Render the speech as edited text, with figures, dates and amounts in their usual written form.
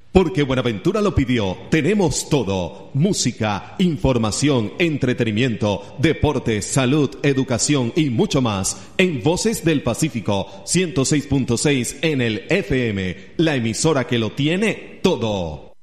Porque Buenaventura lo pidió, tenemos todo: música, información, entretenimiento, deporte, salud, educación y mucho más. En Voces del Pacífico, 106.6 en el FM, la emisora que lo tiene todo.